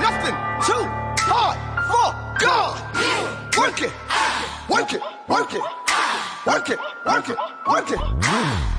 nothing too hard for God. Work it, work it, work it, work it, work it, work it.